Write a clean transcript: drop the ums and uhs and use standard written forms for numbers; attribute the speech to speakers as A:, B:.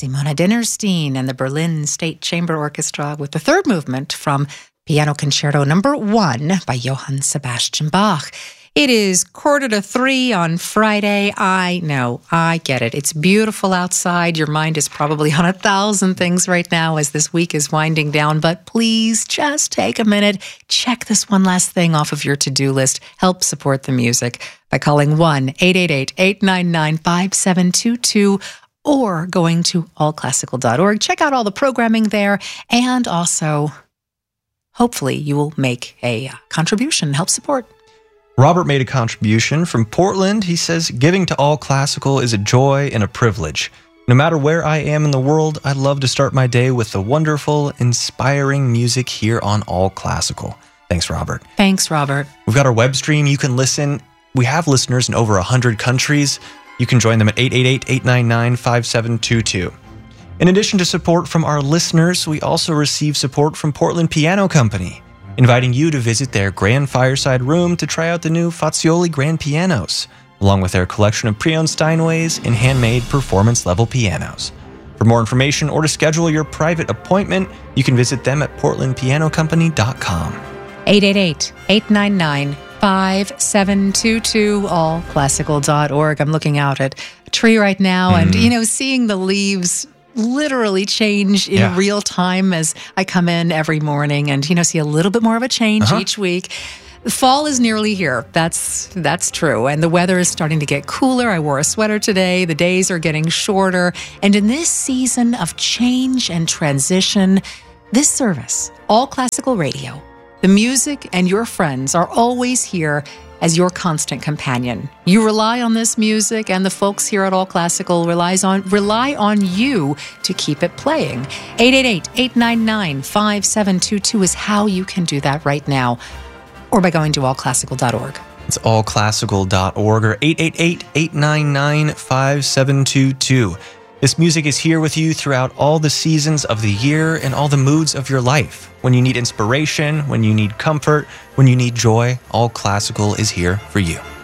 A: Simona Dinnerstein and the Berlin State Chamber Orchestra with the third movement from Piano Concerto Number 1 by Johann Sebastian Bach. It is 2:45 on Friday. I know, I get it. It's beautiful outside. Your mind is probably on 1,000 things right now as this week is winding down, but please just take a minute. Check this one last thing off of your to-do list. Help support the music by calling 1-888-899-5722 or going to allclassical.org. Check out all the programming there, and also, hopefully, you will make a contribution, help support.
B: Robert made a contribution from Portland. He says, giving to All Classical is a joy and a privilege. No matter where I am in the world, I love to start my day with the wonderful, inspiring music here on All Classical. Thanks, Robert.
A: Thanks, Robert.
B: We've got our web stream. You can listen. We have listeners in over 100 countries. You can join them at 888-899-5722. In addition to support from our listeners, we also receive support from Portland Piano Company, inviting you to visit their grand fireside room to try out the new Fazioli grand pianos, along with their collection of pre-owned Steinways and handmade performance-level pianos. For more information or to schedule your private appointment, you can visit them at portlandpianocompany.com.
A: 888-899-5722, allclassical.org. I'm looking out at a tree right now and, seeing the leaves literally change in real time as I come in every morning and, see a little bit more of a change each week. Fall is nearly here. That's true. And the weather is starting to get cooler. I wore a sweater today. The days are getting shorter. And in this season of change and transition, this service, All Classical Radio, the music and your friends are always here as your constant companion. You rely on this music, and the folks here at All Classical rely on you to keep it playing. 888-899-5722 is how you can do that right now, or by going to allclassical.org.
B: It's allclassical.org or 888-899-5722. This music is here with you throughout all the seasons of the year and all the moods of your life. When you need inspiration, when you need comfort, when you need joy, All Classical is here for you.